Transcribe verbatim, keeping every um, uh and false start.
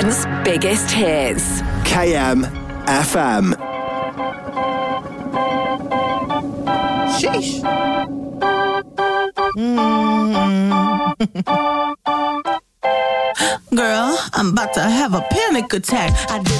M's biggest hits. K M F M. Sheesh. Mm. Girl, I'm about to have a panic attack. I did